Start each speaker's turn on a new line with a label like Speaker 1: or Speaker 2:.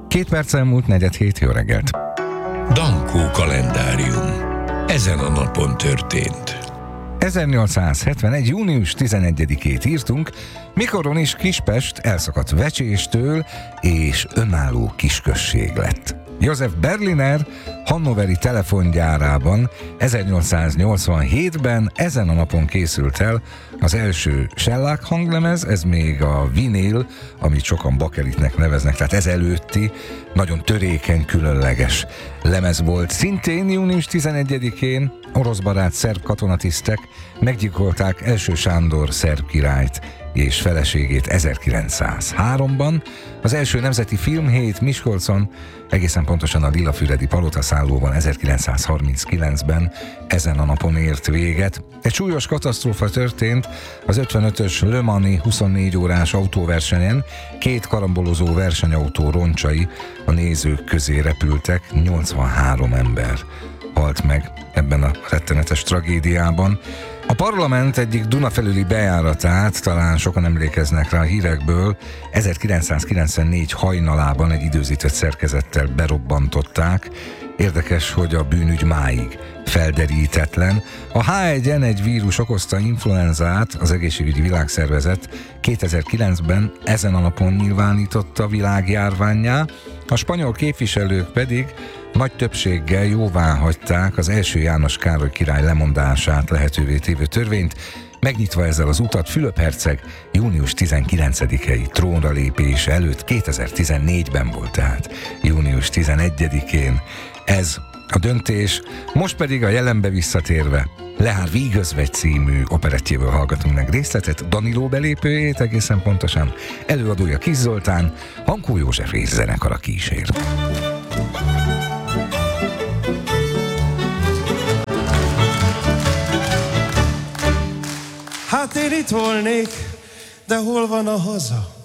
Speaker 1: 2 perccel múlt 6:45, jó reggelt.
Speaker 2: Dankó kalendárium. Ezen a napon történt.
Speaker 1: 1871. június 11-ét írtunk, mikoron is Kispest elszakadt vecséstől és önálló kisközség lett. Josef Berliner hannoveri telefongyárában 1887-ben ezen a napon készült el az első Shellac hanglemez, ez még a vinyl, amit sokan bakelitnek neveznek, tehát ez előtti, nagyon törékeny, különleges lemez volt. Szintén június 11-én oroszbarát szerb katonatisztek meggyilkolták első Sándor szerb királyt és feleségét 1903-ban. Az első nemzeti filmhét Miskolcon, egészen pontosan a Lilafüredi palotaszállóban 1939-ben ezen a napon ért véget. Egy súlyos katasztrófa történt az 55-ös Le Mans-i 24 órás autóversenyen. 2 karambolozó versenyautó roncsai a nézők közé repültek, 83 ember halt meg ebben a rettenetes tragédiában. A parlament egyik Duna felüli bejáratát, talán sokan emlékeznek rá a hírekből, 1994 hajnalában egy időzített szerkezettel berobbantották. Érdekes, hogy a bűnügy máig felderítetlen. A H1N1 vírus okozta influenzát az Egészségügyi Világszervezet 2009-ben ezen a napon nyilvánította világjárvánnyá, a spanyol képviselők pedig nagy többséggel jóvá hagyták az első János Károly király lemondását lehetővé tévő törvényt, megnyitva ezzel az utat Fülöp herceg június 19-i trónra lépése előtt, 2014-ben volt tehát június 11-én ez a döntés. Most pedig a jelenbe visszatérve Lehár Vígözvegy című operettjéből hallgatunk meg részletet, Daniló belépőjét egészen pontosan, előadója Kis Zoltán, Hankó József és zenekara kísér.
Speaker 3: Hát én itt volnék, de hol van a haza?